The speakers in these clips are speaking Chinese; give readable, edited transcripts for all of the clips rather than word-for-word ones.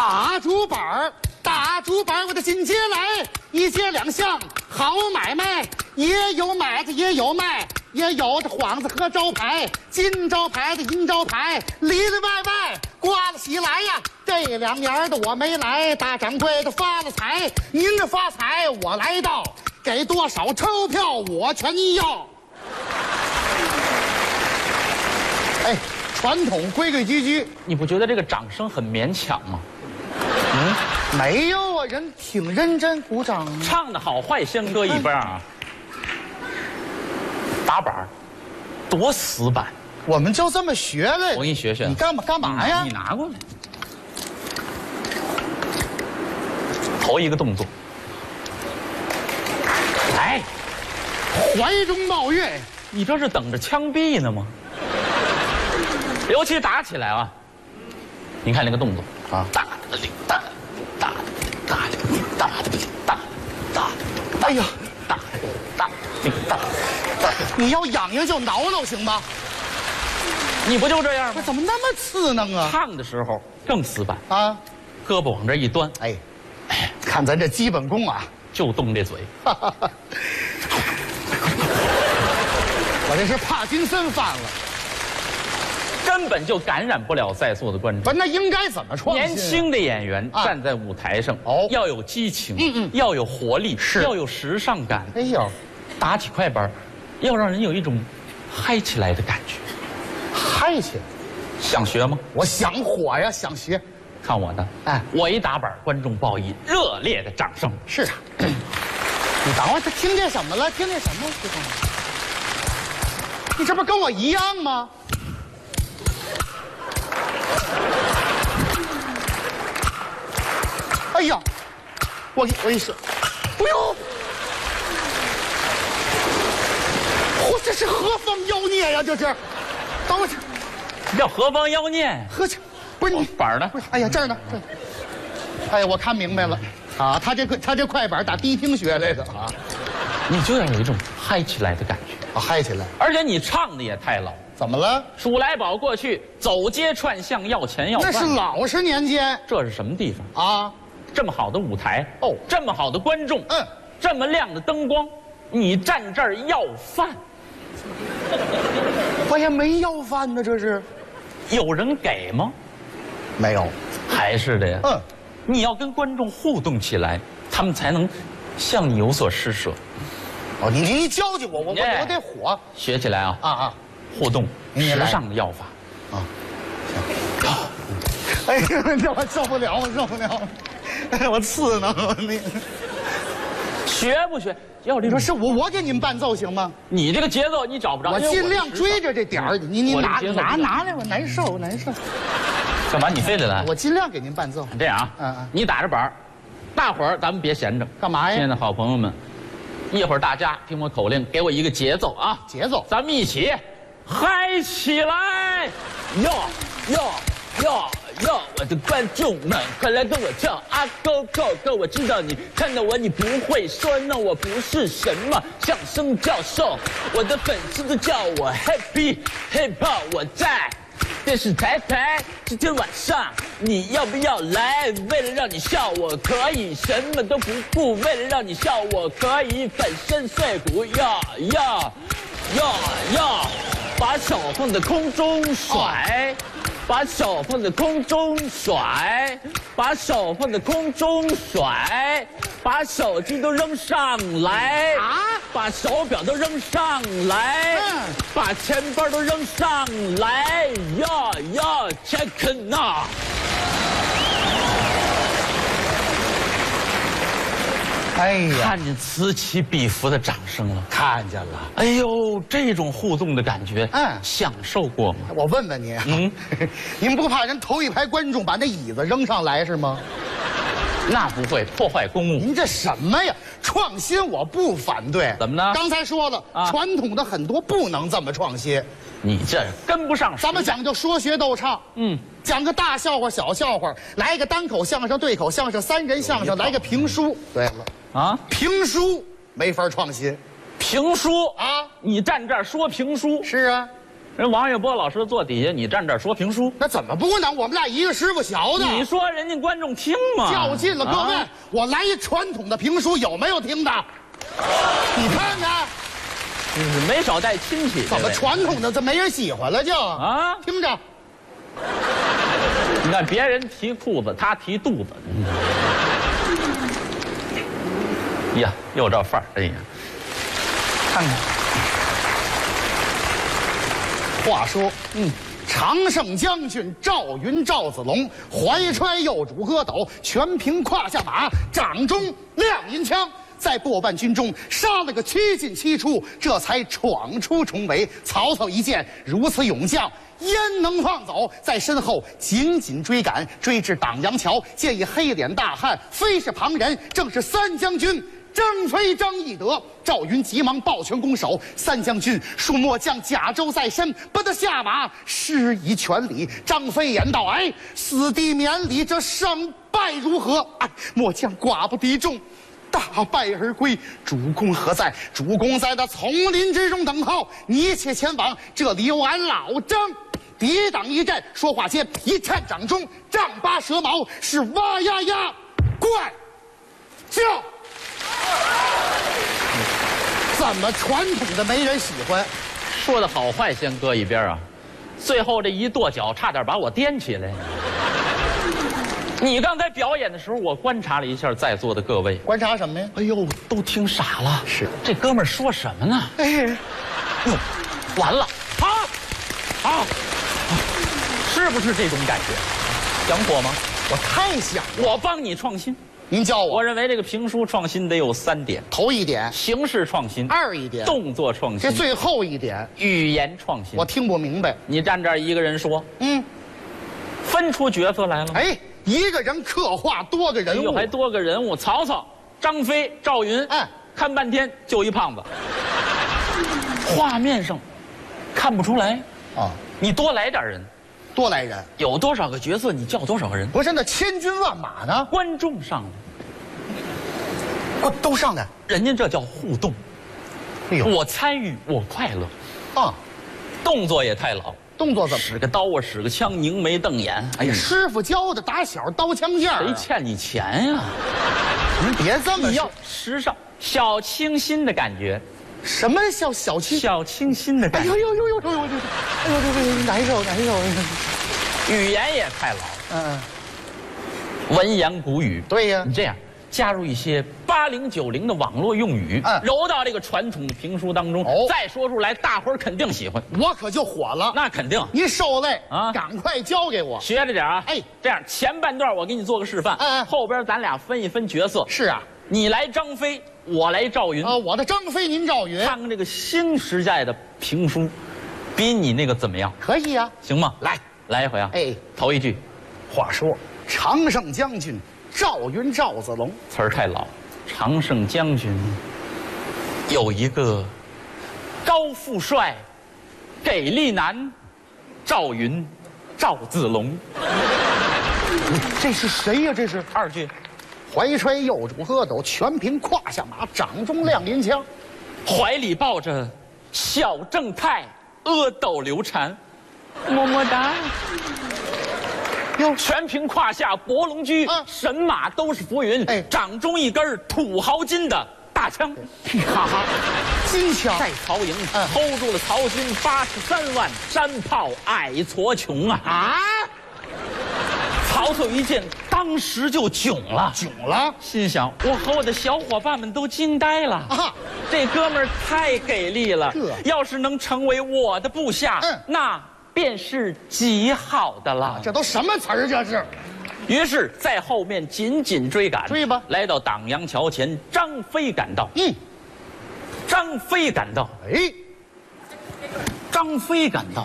大竹板儿，大竹板儿，我的金街来，一街两巷好买卖，也有买的也有卖，也有这幌子和招牌，金招牌的银招牌，里里外外刮了起来呀。这2年的我没来，大掌柜的发了财，您这发财我来到，给多少钞票我全要。哎，传统规规矩矩， 你不觉得这个掌声很勉强吗？ 没有啊，人挺认真鼓掌。 唱的好坏先搁一边啊。打板儿，多死板。 我们就这么学的。 我给你学学。 你干嘛呀？ 你拿过来。头一个动作，来， 怀中抱月， 你这是等着枪毙呢吗？尤其打起来啊，你看那个动作啊，大的领大的大的大的大的大大， 哎呀， 大大领大大， 你要痒痒就挠挠行吗？ 你不就这样吗？ 怎么那么刺挠啊？ 唱的时候更死板啊， 胳膊往这一端， 哎，看咱这基本功啊， 就动这嘴。 我这是帕金森犯了。 根本就感染不了在座的观众。 不是，那应该怎么创新？ 年轻的演员站在舞台上，要有激情，要有活力，要有时尚感。 哎呦， 打起快板，要让人有一种嗨起来的感觉。 嗨起来， 想学吗？ 我想火呀，想学。 看我的，哎，我一打板，观众报以热烈的掌声。 是啊，你等会儿，他听见什么了？听见什么？你这不跟我一样吗？哎呀，我一说，哎呦，嚯，这是何方妖孽呀？这是，等会儿， 叫何方妖孽？ 呵去，不是你板呢？ 哎呀，这儿呢，这儿。哎呀，我看明白了，啊，他这快板打迪厅学来的啊， 你就要有一种嗨起来的感觉啊，嗨起来。 而且你唱的也太老。 怎么了？ 数来宝过去走街串巷要钱要饭， 那是老实年间。 这是什么地方啊？ 这么好的舞台哦，这么好的观众，这么亮的灯光，你站这儿要饭？ 我也没要饭呢，这是。 有人给吗？ 没有。 还是的呀。你要跟观众互动起来，他们才能向你有所施舍。 哦，你教教我得火。 学起来啊！ 啊！ 互动，时尚的要法啊！ 哎呀，这我受不了，我受不了！哎，我刺挠你。 学不学？要你说是我给你们伴奏行吗？ 你这个节奏你找不着， 我尽量追着这点儿。你拿来，我难受。 干嘛？你非得来？ 我尽量给您伴奏。 这样啊，你打着板，大伙儿咱们别闲着， 干嘛呀？ 亲爱的好朋友们，一会儿大家听我口令，给我一个节奏啊！ 节奏， 咱们一起。嗨起来！哟，我的观众们，快来跟我跳啊！Go Go Go！ 我知道你看到我，你不会说 no， 我不是什么相声教授，我的粉丝都叫我 Happy Hip Hop。我在电视台，今天晚上你要不要来？为了让你笑，我可以什么都不顾；为了让你笑，我可以粉身碎骨。要，把手放在空中甩，把手放在空中甩，把手放在空中甩，把手机都扔上来啊！把手表都扔上来，把钱包都扔上来，要 check now。 哎呀， 看见此起彼伏的掌声了， 看见了。 哎呦，这种互动的感觉，享受过吗？ 我问问您，您不怕人头一排观众把那椅子扔上来是吗？ 那不会破坏公务。 您这什么呀？创新我不反对。 怎么呢？ 刚才说了，传统的很多不能这么创新。 你这跟不上时代。 咱们讲究说学逗唱，讲个大笑话、小笑话，来一个单口相声、对口相声、三人相声，来个评书。对了。啊，评书没法创新， 评书啊，你站这儿说评书是啊， 人王月波老师坐底下，你站这儿说评书， 那怎么不能？我们俩一个师傅学的。 你说人家观众听吗？ 较劲了，各位，我来一传统的评书，有没有听的？你看看， 没少带亲戚。 怎么传统的这没人喜欢了就？ 啊， 听着， 你看别人提裤子，他提肚子。呀，又这范儿，哎呀，看看。 话说，常胜将军赵云、赵子龙怀揣右主阿斗，全凭胯下马，掌中亮银枪，在过半军中杀了个7进7出，这才闯出重围。曹操一见如此勇将，焉能放走？在身后紧紧追赶，追至党阳桥，见一黑脸大汉，非是旁人，正是三将军张飞、张翼德。赵云急忙抱拳拱手，三将军恕末将甲胄在身，不得下马，施以全礼。张飞言道：“哎，死地免礼，这胜败如何？”哎，末将寡不敌众，大败而归。主公何在？主公在那丛林之中等候，你且前往，这里有俺老张抵挡一阵。说话间，一颤掌中，丈八蛇矛，是哇呀呀怪叫。怎么传统的没人喜欢？ 说的好坏先搁一边啊，最后这一跺脚，差点把我颠起来。你刚才表演的时候，我观察了一下在座的各位， 观察什么呀？ 哎呦，都听傻了。 是这哥们儿说什么呢？ 哎， 哟，完了，好，是不是这种感觉？想火吗？ 我太想了。 我帮你创新。 您教我。 我认为这个评书创新得有3点： 头一点， 形式创新； 二一点， 动作创新； 这最后一点， 语言创新。 我听不明白。 你站这儿一个人说，分出角色来了吗？ 哎，一个人刻画多个人物， 还多个人物，曹操、张飞、赵云，看半天就一胖子，画面上看不出来啊。 你多来点人， 多来人， 有多少个角色你叫多少个人。 不是那千军万马呢？ 观众上来，都上来， 人家这叫互动。 哎呦， 我参与，我快乐啊， 动作也太老。 动作怎么？ 使个刀啊，使个枪，凝眉瞪眼。 哎呀，师傅教的打小刀枪剑， 谁欠你钱呀？ 您别这么说， 你要时尚、小清新的感觉。 什么叫小清？ 小清新的感觉。 哎呦，难受。 语言也太老。文言古语。 对呀， 你这样加入一些80、90的网络用语，揉到这个传统的评书当中，再说出来，大伙儿肯定喜欢。 我可就火了。 那肯定。 您受累啊， 赶快教给我， 学着点啊。哎，这样前半段我给你做个示范，后边咱俩分一分角色。 是啊， 你来张飞，我来赵云。 我的张飞，您赵云。 看看这个新时代的评书，比你那个怎么样？ 可以啊， 行吗？来一回啊。哎，头一句， 话说常胜将军赵云、赵子龙， 词儿太老。常胜将军有一个高富帅、给力男，赵云、赵子龙。 这是谁呀？这是二句， 怀揣右主阿斗，全凭胯下马，掌中亮银枪， 怀里抱着小正太，阿斗刘禅，么么哒。全凭胯下博龙驹，神马都是浮云，掌中一根土豪金的大枪， 哈哈，金枪在曹营hold住了曹军83万山炮，矮矬穷啊！曹操一见，当时就囧了，心想：我和我的小伙伴们都惊呆了啊！这哥们儿太给力了，要是能成为我的部下，那便是极好的了。 这都什么词儿？这是。 于是，在后面紧紧追赶， 追吧。 来到党阳桥前，张飞赶到。张飞赶到。张飞赶到。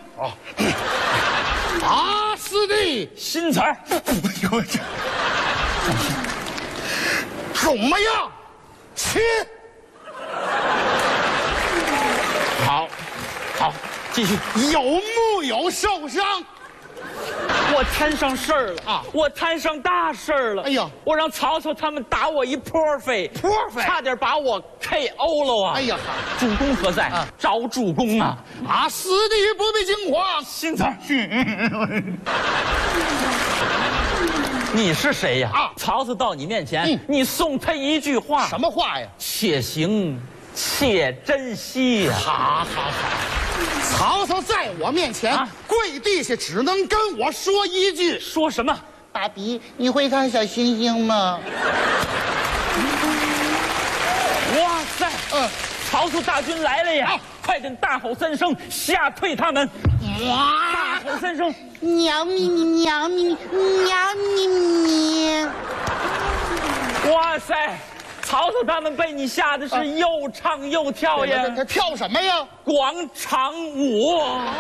师弟， 新词儿。 怎么样？亲。 好，继续。 有木有受伤？ 我摊上事儿了啊我摊上大事儿了。 哎呀我让曹操他们打我一泼飞，差点把我 KO 了啊！ 哎呀， 主公何在？ 啊找主公啊！ 啊，死地不必惊慌， 心词儿。你是谁呀？ 啊曹操到你面前，你送他一句话， 什么话呀？ 且行且珍惜呀！ 好。曹操在我面前啊跪地下，只能跟我说一句： 说什么？ 爸比，你会看小星星吗？ 哇塞！曹操大军来了呀！快点大吼三声，吓退他们！大吼三声， 喵咪咪喵咪咪喵咪咪。 哇塞！曹操他们被你吓得是又唱又跳呀！ 他跳什么呀？ 广场舞。